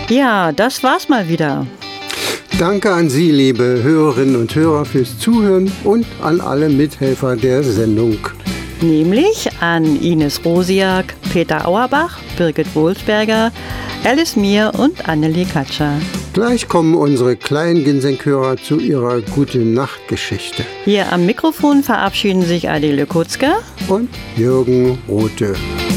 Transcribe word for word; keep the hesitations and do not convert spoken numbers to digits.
Ja, das war's mal wieder. Danke an Sie, liebe Hörerinnen und Hörer, fürs Zuhören und an alle Mithelfer der Sendung. Nämlich an Ines Rosiak, Peter Auerbach, Birgit Wohlsberger, Alice Mier und Annelie Katscher. Gleich kommen unsere kleinen Ginsenkhörer zu ihrer Gute-Nacht-Geschichte. Hier am Mikrofon verabschieden sich Adele Kutzke und Jürgen Rothe.